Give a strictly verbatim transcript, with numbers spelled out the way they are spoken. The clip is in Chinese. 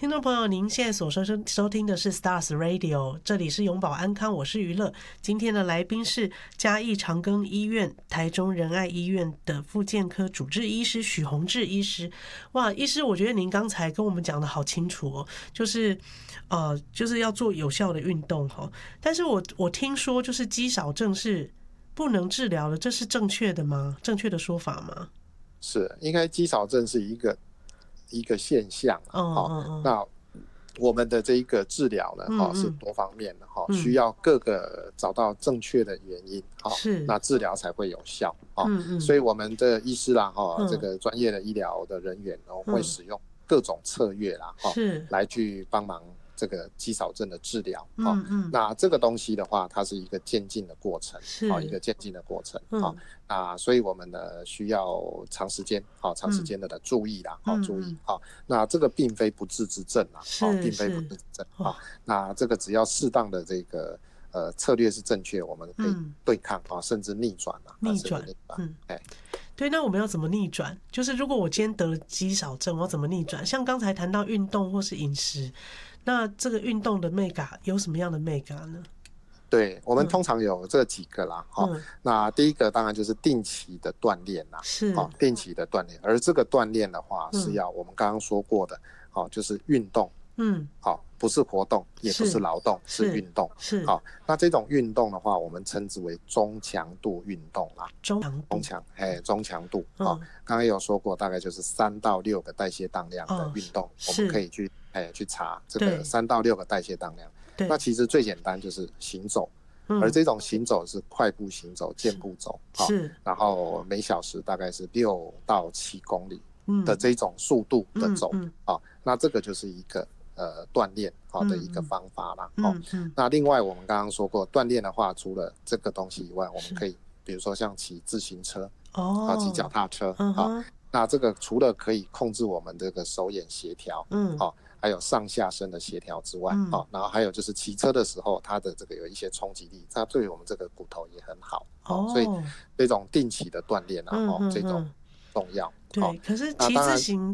听众朋友，您现在所收收听的是 Stars Radio， 这里是永保安康，我是娱乐。今天的来宾是嘉义长庚医院、台中仁爱医院的复健科主治医师许宏志医师。哇，医师，我觉得您刚才跟我们讲的好清楚哦，就是呃，就是要做有效的运动哈。但是我我听说，就是肌少症是不能治疗的，这是正确的吗？正确的说法吗？ 是，应该肌少症是一个一个现象啊。 哦哦哦， 那我们的这一个治疗呢，哈、嗯嗯、是多方面的哈、嗯，需要各个找到正确的原因，哈、嗯，那治疗才会有效，哈、嗯嗯。所以我们的医师啦，哈、嗯，这个专业的医疗的人员呢，会使用各种策略啦，哈、嗯，来去帮忙这个肌少症的治疗，嗯嗯。那这个东西的话，它是一个渐进的过程，好，一个渐进的过程，好、嗯。啊，所以我们呢需要长时间，好，长时间的注意啦，好、嗯，注意，好。那这个并非不治之症啦，好，并非不治之症，好。那这个只要适当的这个呃策略是正确，我们可以对抗啊、嗯，甚至逆转啊， 逆转，嗯，哎。对，那我们要怎么逆转？就是如果我今天得了肌少症，我要怎么逆转？像刚才谈到运动或是饮食，那这个运动的美感有什么样的美感呢？ 对，我们通常有这几个啦，哈、嗯。那第一个当然就是定期的锻炼啦， 是， 定期的锻炼。而这个锻炼的话，是要我们刚刚说过的，好、嗯，就是运动，嗯，好，不是活动，也不是劳动，是, 是运动， 是。 好，那这种运动的话，我们称之为中强度运动啦， 中强， 中强，哎，中强度，好、嗯，刚刚有说过，大概就是三到六个代谢当量的运动，哦、我们可以去，哎，去查这个三到六个代谢当量。那其实最简单就是行走，而这种行走是快步行走、健步走，是，然后每小时大概是六到七公里的这种速度的走，嗯嗯嗯、那这个就是一个呃锻炼好的一个方法啦。嗯嗯嗯、那另外我们刚刚说过，锻炼的话，除了这个东西以外，我们可以比如说像骑自行车，哦，骑脚踏车，嗯、好，那这个除了可以控制我们这个手眼协调，嗯，好。还有上下身的协调之外、嗯哦、然后还有就是骑车的时候它的这个有一些冲击力，它对我们这个骨头也很好、哦哦、所以这种定期的锻炼啊、嗯哦、这种重要。 对、哦、可是骑自行